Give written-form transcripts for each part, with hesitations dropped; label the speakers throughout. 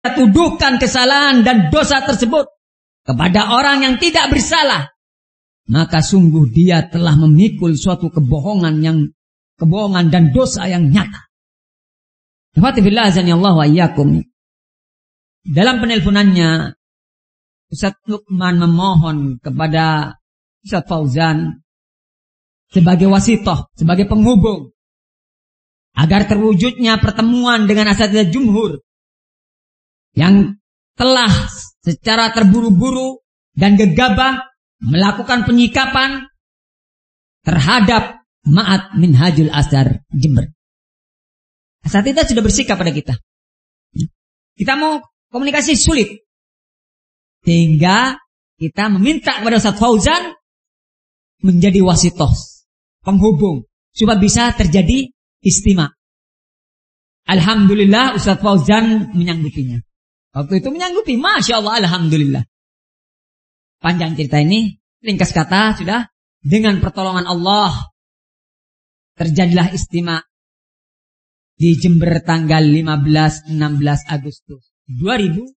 Speaker 1: tuduhkan kesalahan dan dosa tersebut kepada orang yang tidak bersalah, maka sungguh dia telah memikul suatu kebohongan dan dosa yang nyata. Dalam penelponannya, Ustaz Lukman memohon kepada Ustaz Fauzan sebagai wasitoh, sebagai penghubung, agar terwujudnya pertemuan dengan asatidzah jumhur yang telah secara terburu-buru dan gegabah melakukan penyikapan terhadap Ma'had Minhajul Azhar Jember. Asatidzah sudah bersikap pada kita. Kita mau komunikasi sulit, sehingga kita meminta kepada Ustaz Fauzan menjadi wasitoh, penghubung, supaya bisa terjadi istima. Alhamdulillah Ustaz Fauzan menyanggupinya. Waktu itu menyanggupi, Masya Allah, Alhamdulillah. Panjang cerita ini, ringkas kata sudah, dengan pertolongan Allah terjadilah istima di Jember tanggal 15-16 Agustus 2020.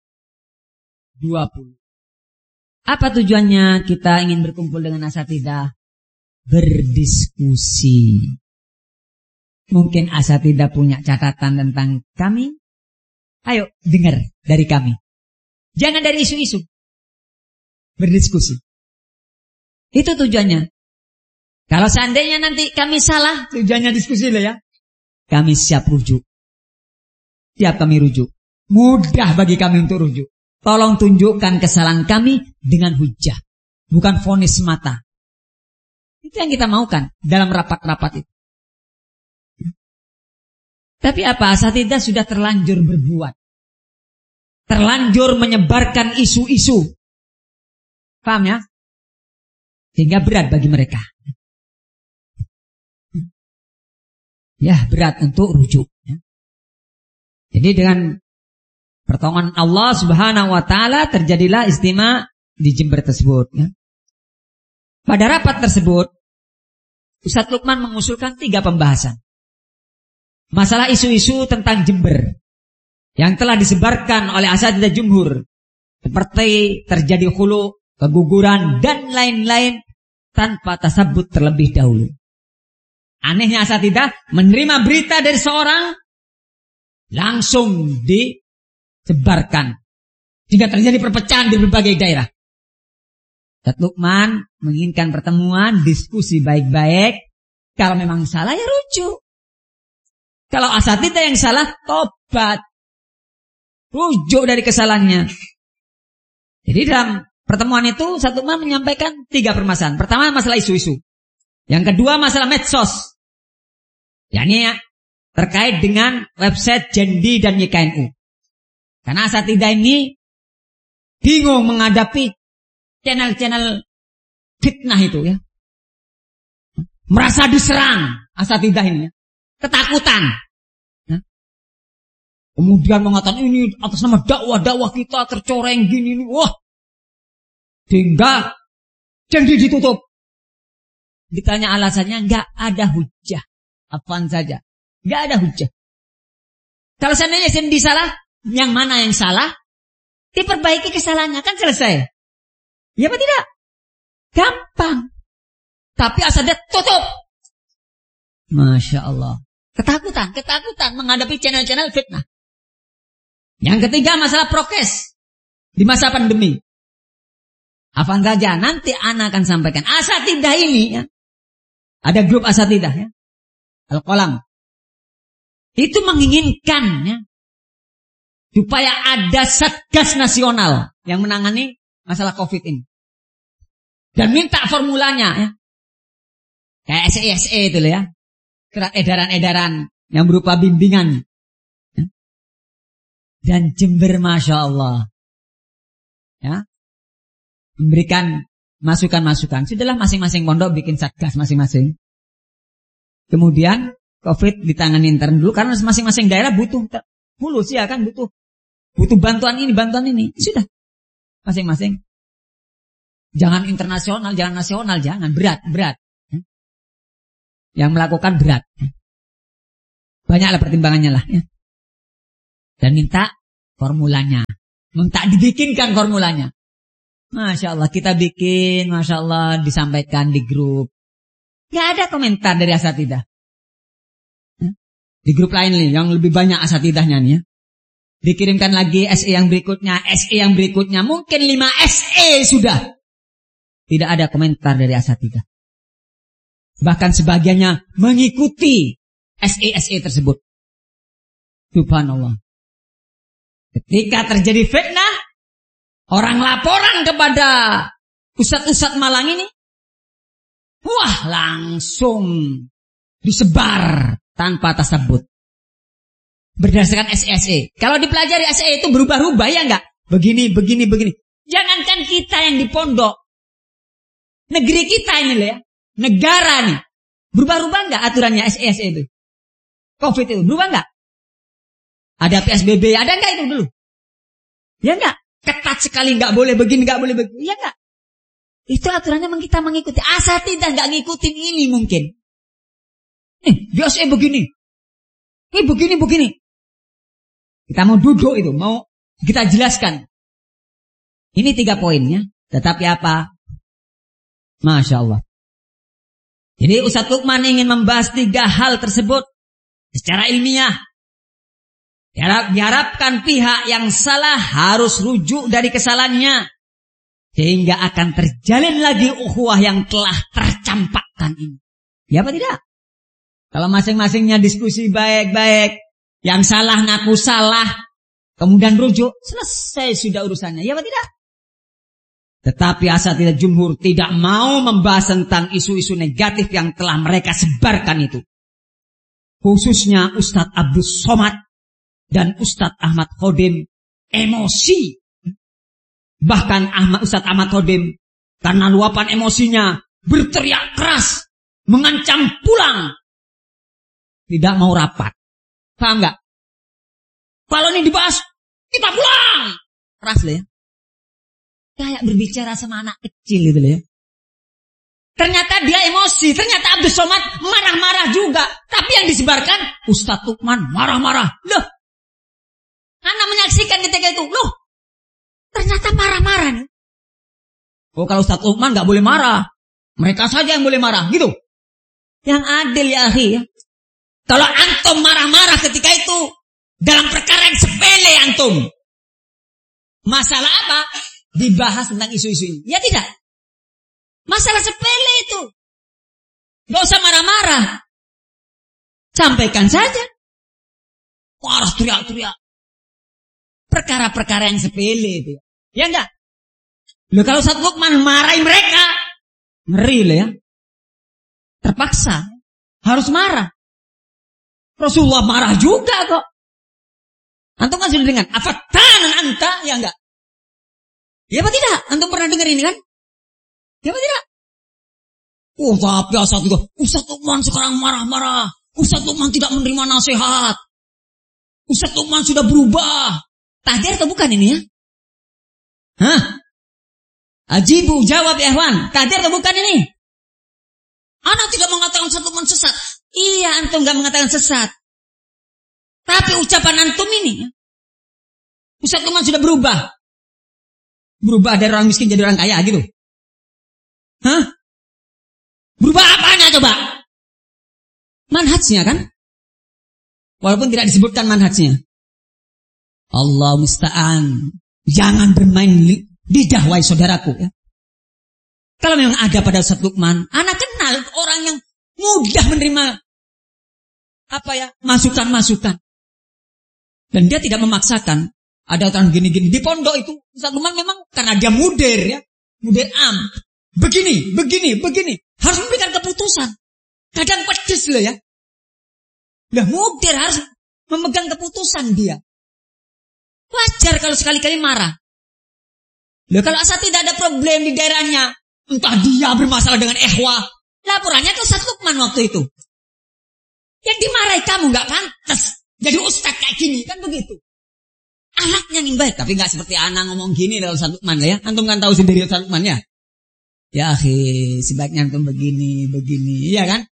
Speaker 1: Apa tujuannya kita ingin berkumpul dengan asatidzah? Berdiskusi. Mungkin asatidzah punya catatan tentang kami. Ayo dengar dari kami. Jangan dari isu-isu. Berdiskusi. Itu tujuannya. Kalau seandainya nanti kami salah, tujuannya diskusi lah ya. Kami siap rujuk. Siap kami rujuk. Mudah bagi kami untuk rujuk. Tolong tunjukkan kesalahan kami dengan hujah. Bukan vonis semata. Itu yang kita maukan dalam rapat-rapat itu. Tapi apa? Asatidzah sudah terlanjur berbuat. Terlanjur menyebarkan isu-isu. Paham ya? Sehingga berat bagi mereka. Ya, berat untuk rujuk. Jadi dengan pertolongan Allah Subhanahu wa taala terjadilah istima di Jember tersebut. Pada rapat tersebut, Ustaz Lukman mengusulkan 3 pembahasan. Masalah isu-isu tentang Jember yang telah disebarkan oleh asatidzah jumhur, seperti terjadi khulu, keguguran, dan lain-lain tanpa tasabbut terlebih dahulu. Anehnya asatidzah menerima berita dari seorang, langsung disebarkan, sehingga terjadi perpecahan di berbagai daerah. Ustaz Lukman menginginkan pertemuan, diskusi baik-baik. Kalau memang salah ya rujuk. Kalau asatidzah yang salah, tobat. Rujuk dari kesalahannya. Jadi dalam pertemuan itu, Ustaz Lukman menyampaikan 3 permasalahan. Pertama, masalah isu-isu. Yang kedua, masalah medsos. Yakni terkait dengan website Jendi dan YKNU. Karena asatidzah ini bingung menghadapi channel-channel fitnah itu ya. Merasa diserang asatidzah ini ya. Ketakutan. Kemudian mengatakan ini atas nama dakwah kita tercoreng gini. Wah. Sehingga Jendi ditutup. Ditanya alasannya, enggak ada hujah. Apaan saja. Enggak ada hujah. Kalau seandainya Jendi salah, yang mana yang salah? Diperbaiki kesalahannya, kan selesai. Ya apa tidak? Gampang. Tapi asatidzah tutup. Masya Allah. Ketakutan menghadapi channel-channel fitnah. Yang ketiga, masalah prokes di masa pandemi. Afan saja, nanti ana akan sampaikan. Asatidzah ini ya, ada grup asatidzah ya, Al-Qalam. Itu menginginkan ya, supaya ada satgas nasional yang menangani masalah COVID ini. Dan minta formulanya ya. Kayak SE itu loh ya. Edaran-edaran yang berupa bimbingan. Dan Jember Masya Allah ya, memberikan masukan-masukan. Sudahlah masing-masing pondok bikin satgas masing-masing. Kemudian COVID ditangani intern dulu, karena masing-masing daerah butuh mulus ya kan, butuh bantuan ini. Sudah masing-masing. Jangan internasional, jangan nasional, jangan berat. Yang melakukan berat. Banyaklah pertimbangannya lah ya. Dan minta formulanya. Minta dibikinkan formulanya. Masya Allah, kita bikin, Masya Allah, disampaikan di grup. Gak ada komentar dari asatidah. Di grup lain nih, yang lebih banyak asatidahnya nih ya. Dikirimkan lagi SE yang berikutnya, mungkin 5 SE sudah. Tidak ada komentar dari asatidah. Bahkan sebagiannya mengikuti SE tersebut. Subhanallah. Ketika terjadi fitnah, orang laporan kepada ustadz-ustadz Malang ini, wah langsung disebar tanpa tasabut. Berdasarkan SE. Kalau dipelajari SE itu berubah-ubah ya enggak? Begini. Jangankan kita yang di pondok. Negeri kita ini loh ya. Negara nih. Berubah-ubah enggak aturannya SE itu? Covid itu berubah enggak? Ada PSBB, ada enggak itu dulu? Ya enggak? Ketat sekali, enggak boleh begini, enggak boleh begini. Ya enggak? Itu aturannya memang kita mengikuti. Asatidah enggak ngikutin ini mungkin. Biasa begini. Begini. Kita mau duduk itu, mau kita jelaskan. Ini 3 poinnya. Tetapi apa? Masya Allah. Jadi Ustadz Lukman ingin membahas 3 hal tersebut secara ilmiah. Diharapkan pihak yang salah harus rujuk dari kesalahannya. Sehingga akan terjalin lagi ukhuwah yang telah tercampakkan ini. Ya apa tidak? Kalau masing-masingnya diskusi baik-baik. Yang salah ngaku salah. Kemudian rujuk. Selesai sudah urusannya. Ya apa tidak? Tetapi asatidah jumhur tidak mau membahas tentang isu-isu negatif yang telah mereka sebarkan itu. Khususnya Ustadz Abdul Somad dan Ustadz Ahmad Khodim emosi. Bahkan Ustadz Ahmad Khodim karena luapan emosinya berteriak keras, mengancam pulang. Tidak mau rapat. Paham gak? Kalau ini dibahas, kita pulang. Keras loh ya. Kayak berbicara sama anak kecil gitu loh ya. Ternyata dia emosi. Ternyata Abdul Somad marah-marah juga. Tapi yang disebarkan, Ustadz Lukman marah-marah. Loh. Anak menyaksikan ketika itu. Loh. Ternyata marah-marah nih. Oh kalau Ustadz Lukman gak boleh marah. Mereka saja yang boleh marah. Gitu. Yang adil ya akhi ya. Kalau antum marah-marah ketika itu. Dalam perkara yang sepele antum. Masalah apa? Dibahas tentang isu-isu ini. Ya tidak. Masalah sepele itu. Gak usah marah-marah. Sampaikan saja. Marah teriak-teriak. Perkara-perkara yang sepele itu. Ya enggak? Loh kalau Ustadz Lukman marahin mereka. Ngeri loh ya. Terpaksa. Harus marah. Rasulullah marah juga kok. Antum kan sudah dengar. Afatanan anta. Ya enggak? Ya apa tidak? Antum pernah dengar ini kan? Ya apa tidak? Oh tapi Ustadz Lukman sekarang marah-marah. Ustadz Lukman tidak menerima nasihat. Ustadz Lukman sudah berubah. Tahdir atau bukan ini ya? Hah? Ajibu jawab ya Ikhwan. Tahdir atau bukan ini? Anak tidak mengatakan Ustadz Lukman sesat. Iya antum gak mengatakan sesat. Tapi ucapan antum ini. Ustadz Lukman sudah berubah. Berubah dari orang miskin jadi orang kaya gitu. Hah? Berubah apanya coba? Manhajnya kan? Walaupun tidak disebutkan manhajnya. Allah musta'an. Jangan bermain lidah wahai saudaraku ya. Kalau memang ada pada Ustadz Lukman, anak kenal orang yang mudah menerima masukan-masukan. Dan dia tidak memaksakan. Ada orang gini-gini di pondok itu Ustadz Lukman memang karena dia mudir ya. Mudir begini. Harus memberikan keputusan. Kadang pedes loh ya. Lah mudir harus memegang keputusan dia. Wajar kalau sekali-kali marah. Loh kalau asal tidak ada problem di daerahnya. Entah dia bermasalah dengan ikhwah. Laporannya ke Ustadz Lukman waktu itu. Yang dimarahi kamu gak pantas. Jadi ustadz kayak gini kan begitu. Anaknya yang baik. Tapi gak seperti anak ngomong gini kalau Ustadz Lukman ya. Antum kan tahu sendiri Ustadz Lukman ya. Ya akhi, sebaiknya antum begini. Iya kan?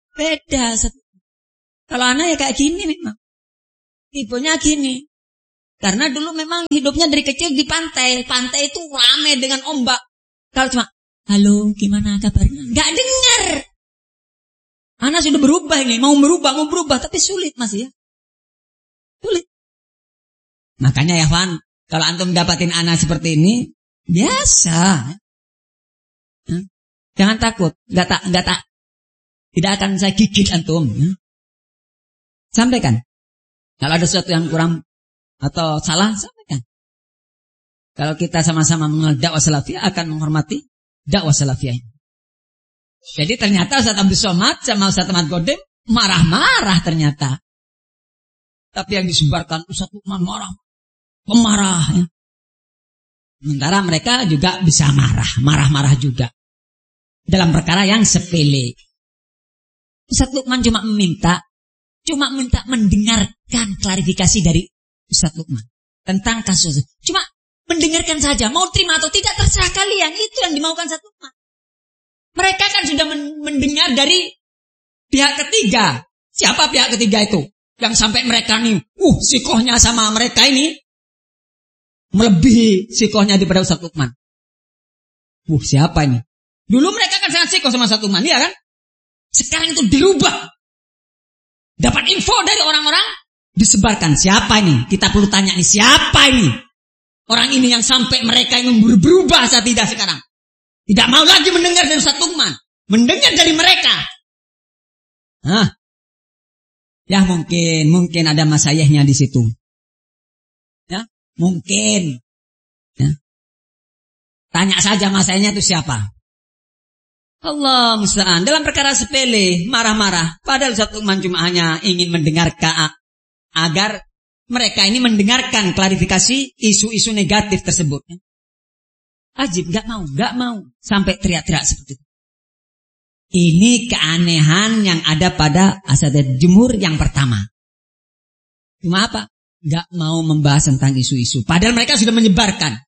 Speaker 1: Beda. Kalau anak ya kayak gini memang. Tipenya gini. Karena dulu memang hidupnya dari kecil di pantai. Pantai itu ramai dengan ombak. Kalau cuma, halo gimana kabarnya? Gak dengar. Anak sudah berubah ini. Mau berubah. Tapi sulit masih ya. Sulit. Makanya ya Fan, kalau antum dapatin anak seperti ini, biasa. Jangan takut. Tidak akan saya gigit antum. Sampaikan. Kalau ada sesuatu yang kurang atau salah, sampaikan. Kalau kita sama-sama mengenal dakwah salafiyah, akan menghormati dakwah salafiyah. Jadi ternyata Ustaz Abdul Somad sama Ustaz Ahmad Godim marah-marah ternyata. Tapi yang disebarkan Ustaz Lukman pemarah. Ya. Sementara mereka juga bisa marah-marah juga. Dalam perkara yang sepele. Ustaz Lukman cuma minta mendengarkan klarifikasi dari Ustaz Lukman tentang kasus. Cuma mendengarkan saja, mau terima atau tidak terserah kalian. Itu yang dimaukan Ustaz Lukman. Mereka kan sudah mendengar dari pihak ketiga. Siapa pihak ketiga itu? Yang sampai mereka nih, sikohnya sama mereka ini melebihi sikohnya daripada Ustaz Lukman. Siapa ini? Dulu mereka kan sangat sikoh sama Ustaz Lukman, ya kan? Sekarang itu dirubah. Dapat info dari orang-orang, disebarkan. Siapa ini? Kita perlu tanya nih, siapa ini? Orang ini yang sampai mereka ini berubah saat tidak sekarang. Tidak mau lagi mendengar dari Ustaz Lukman. Mendengar dari mereka. Ya mungkin ada masayahnya di situ. Ya, mungkin. Ya. Tanya saja masayahnya itu siapa. Allah musta'an. Dalam perkara sepele, marah-marah. Padahal Ustaz Lukman cuma hanya ingin mendengarkan agar mereka ini mendengarkan klarifikasi isu-isu negatif tersebut. Ajib, gak mau. Sampai teriak-teriak seperti itu. Ini keanehan yang ada pada Asatidzatul Jumhur yang pertama. Cuma apa? Gak mau membahas tentang isu-isu. Padahal mereka sudah menyebarkan.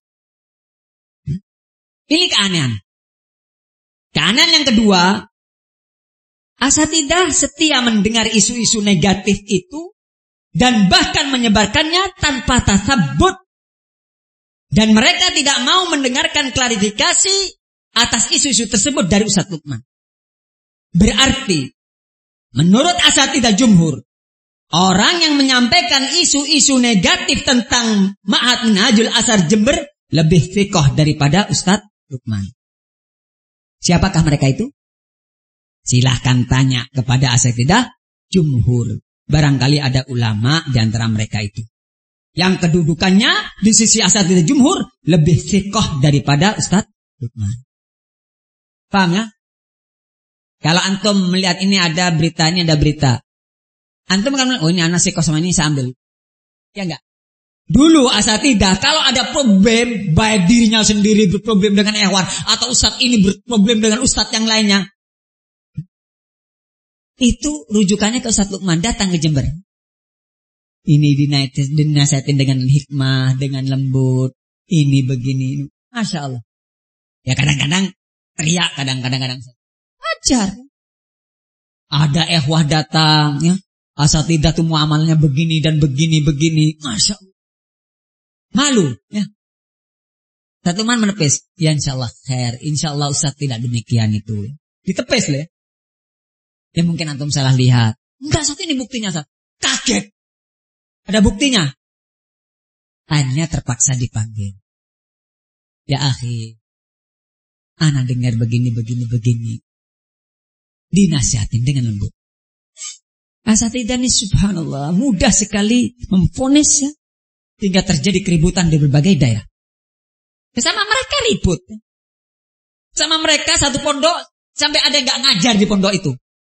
Speaker 1: Ini keanehan. Keanehan yang kedua, asatidzah setia mendengar isu-isu negatif itu dan bahkan menyebarkannya tanpa tasabbut. Dan mereka tidak mau mendengarkan klarifikasi atas isu-isu tersebut dari Ustaz Lukman. Berarti, menurut asatidzah jumhur, orang yang menyampaikan isu-isu negatif tentang Ma'had Minhajul Athar Jember lebih fiqh daripada Ustaz Lukman. Siapakah mereka itu? Silahkan tanya kepada asatidzah jumhur. Barangkali ada ulama di antara mereka itu. Yang kedudukannya di sisi asatidzah jumhur lebih fiqh daripada Ustaz Lukman. Paham ya? Kalau antum melihat ini ada berita, antum akan melihat, ini anak fiqh sama ini saya ambil. Ya enggak? Dulu asatidzah kalau ada problem, baik dirinya sendiri berproblem dengan ikhwan atau ustadz ini berproblem dengan ustadz yang lainnya, itu rujukannya ke Ustaz Lukman, datang ke Jember. Ini dinasihatin dengan hikmah, dengan lembut, ini begini, Masya Allah. Ya kadang-kadang teriak, kadang-kadang ajar. Ada ikhwah datang, ya, asatidzah itu muamalnya begini dan begini, Masya Allah. Malu, ya. Ustaz Lukman menepis, ya insyaallah khair, insyaallah Ustaz tidak demikian itu. Ditepis lah ya. Ya mungkin antum salah lihat. Enggak, Ustaz ini buktinya, Ustaz. Kaget. Ada buktinya. Akhirnya terpaksa dipanggil. Ya akhi, ana dengar begini. Dinasihatin dengan lembut. Asatidzah ini subhanallah mudah sekali memvonis ya. Hingga terjadi keributan di berbagai daerah. Sama mereka ribut. Sama mereka satu pondok, sampai ada yang gak ngajar di pondok itu.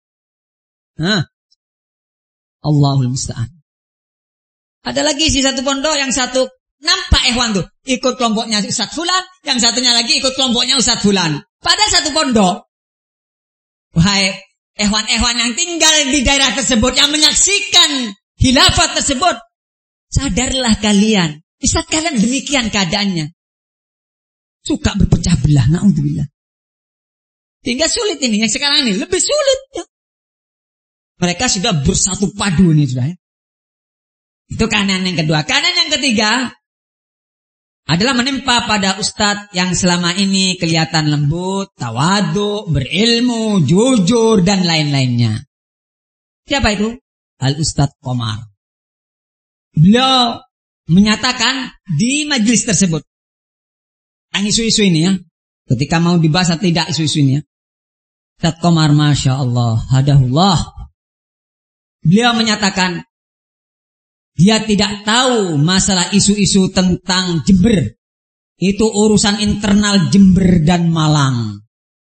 Speaker 1: Allahul musta'an. Ada lagi si satu pondok, yang satu nampak ikhwan tuh. Ikut kelompoknya Ustaz Fulan, yang satunya lagi ikut kelompoknya Ustaz Fulan. Pada satu pondok. Wahai ikhwan-ikhwan yang tinggal di daerah tersebut, yang menyaksikan khilafat tersebut. Sadarlah kalian, Ustaz kalian demikian keadaannya. Suka berpecah belah, na'udzubillah. Hingga sulit ini, yang sekarang ini lebih sulit ya. Mereka sudah bersatu padu ini sudah ya. Itu keanehan yang kedua. Keanehan yang ketiga adalah menimpa pada ustadz yang selama ini kelihatan lembut, tawadhu, berilmu, jujur, dan lain-lainnya. Siapa itu? Al-Ustadz Qomar. Beliau menyatakan di majelis tersebut, yang isu-isu ini ya, ketika mau dibahas atau tidak isu-isu ini ya, Ustadz Qomar, Masya Allah, hadahullah, beliau menyatakan, dia tidak tahu masalah isu-isu tentang Jember. Itu urusan internal Jember dan Malang.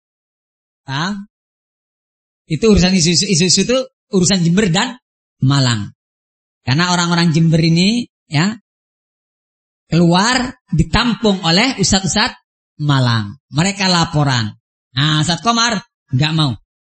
Speaker 1: Itu urusan isu-isu itu urusan Jember dan Malang. Karena orang-orang Jember ini ya keluar ditampung oleh ustadz-ustadz Malang. Mereka laporan. Nah, Ustadz Qomar nggak mau.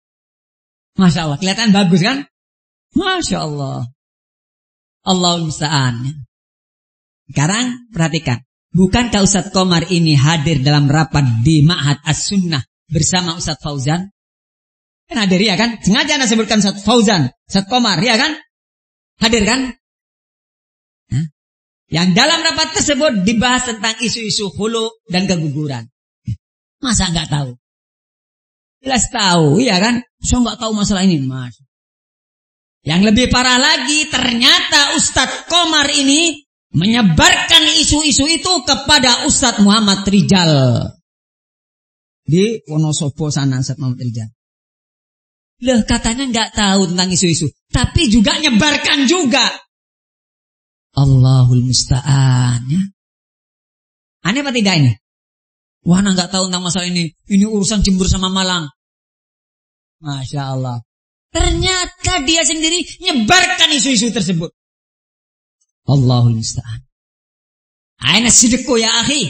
Speaker 1: Masya Allah, kelihatan bagus kan? Masya Allah. Allahul musta'an. Sekarang perhatikan, bukankah Ustadz Qomar ini hadir dalam rapat di Ma'had As-Sunnah bersama Ustadz Fauzan? Kan hadir ya kan? Sengaja Anda sebutkan Ustadz Fauzan, Ustadz Qomar ya kan? Hadir kan? Nah, yang dalam rapat tersebut dibahas tentang isu-isu hulu dan keguguran. Masa nggak tahu? Jelas tahu, ya kan? So nggak tahu masalah ini, Mas. Yang lebih parah lagi, ternyata Ustadz Qomar ini menyebarkan isu-isu itu kepada Ustadz Muhammad Rijal. Di Wonosobo sana, Ustadz Muhammad Rijal. Loh, katanya nggak tahu tentang isu-isu, tapi juga nyebarkan juga. Allahul musta'an ya. Aneh apa tidak ini? Wah, nggak tahu tentang masalah ini. Ini urusan Jember sama Malang. Masya Allah. Ternyata dia sendiri nyebarkan isu-isu tersebut. Allahul musta'an. Aina sidqu ya akhi.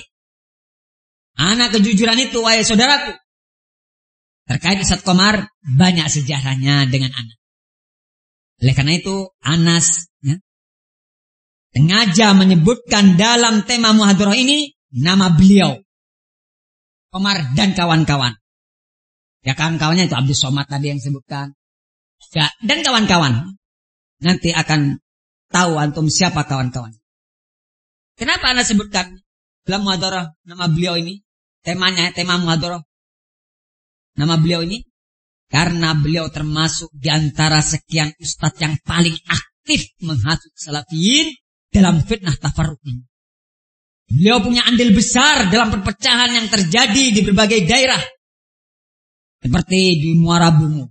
Speaker 1: Anak kejujuran itu, wahai saudaraku. Terkait Ustadz Qomar, banyak sejarahnya dengan anak. Oleh karena itu, Anas ya, sengaja menyebutkan dalam tema muhadarah ini nama beliau, Qomar dan kawan-kawan. Ya, kawan-kawannya itu Abdul Somad tadi yang sebutkan. Ya, dan kawan-kawan. Nanti akan tahu antum siapa kawan-kawan. Kenapa Anda sebutkan dalam muhadarah nama beliau ini? Temanya, tema muhadarah. Nama beliau ini karena beliau termasuk di antara sekian ustadz yang paling aktif menghasut salafiyin dalam fitnah tafarruq ini. Beliau punya andil besar dalam perpecahan yang terjadi di berbagai daerah. Seperti di Muara Bungu.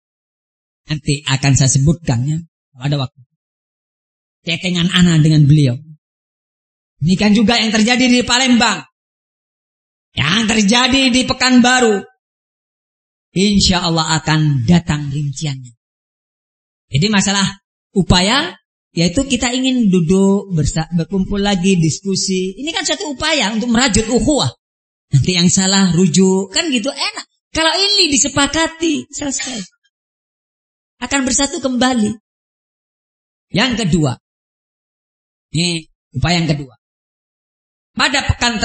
Speaker 1: Nanti akan saya sebutkan ya pada waktu chattingan ana dengan beliau. Demikian juga yang terjadi di Palembang, yang terjadi di Pekanbaru. Insya Allah akan datang rinciannya. Jadi masalah upaya, yaitu kita ingin duduk berkumpul lagi, diskusi. Ini kan satu upaya untuk merajut ukhuwah. Nanti yang salah rujuk, kan gitu enak. Kalau ini disepakati, selesai. Akan bersatu kembali. Yang kedua, ini upaya yang kedua. Pada pekan